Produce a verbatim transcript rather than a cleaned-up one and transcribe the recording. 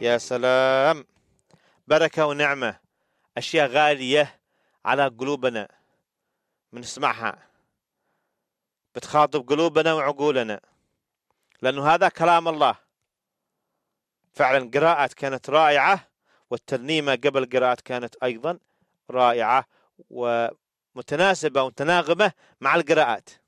يا سلام، بركة ونعمة، أشياء غالية على قلوبنا بنسمعها، بتخاطب قلوبنا وعقولنا، لأنه هذا كلام الله. فعلا قراءة كانت رائعة، والترنيمة قبل قراءة كانت أيضا رائعة ومتناسبة ومتناغمة مع القراءات.